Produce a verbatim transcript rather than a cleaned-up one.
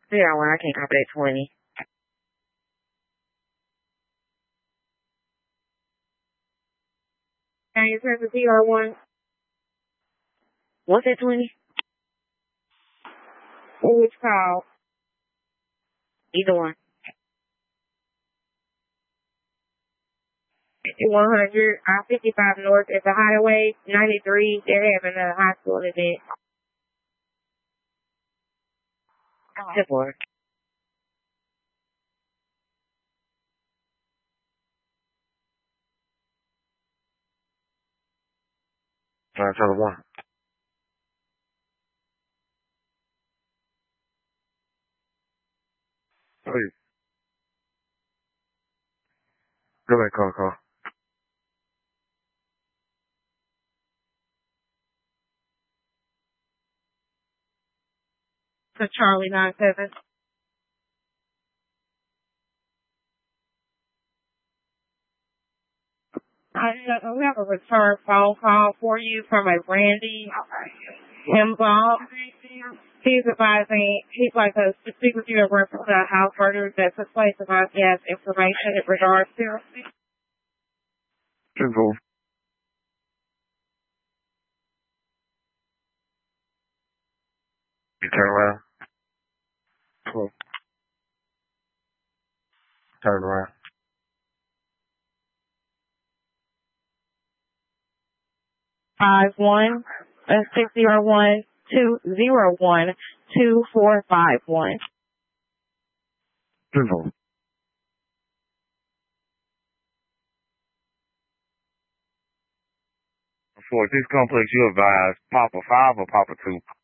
Zero one, I can't copy that twenty. Can you turn to zero one? What's that twenty? Which call? Either one. one hundred, I fifty-five North at the highway, ninety-three, they're having a high school event. Good work. Nine seven one. Please. Go ahead, call, call. To Charlie nine seven. I we have a return phone call for you from a Randy Hembaugh. He's advising, he'd like to speak with you in reference to a house murder that took place about he has information in regards to. Simple. You turn around. Cool. Turn around. Five one uh, six zero one two zero one two four five one. Simple. For this complex, you advise Papa five or Papa two?